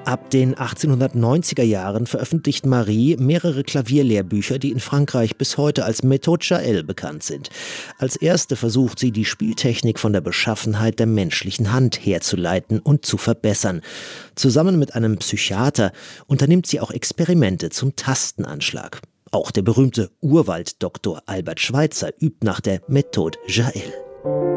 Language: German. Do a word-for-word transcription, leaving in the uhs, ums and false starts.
Ab den achtzehnhundertneunziger Jahren veröffentlicht Marie mehrere Klavierlehrbücher, die in Frankreich bis heute als Méthode Jaël bekannt sind. Als erste versucht sie, die Spieltechnik von der Beschaffenheit der menschlichen Hand herzuleiten und zu verbessern. Zusammen mit einem Psychiater unternimmt sie auch Experimente zum Tastenanschlag. Auch der berühmte Urwalddoktor Albert Schweitzer übt nach der Méthode Jaël.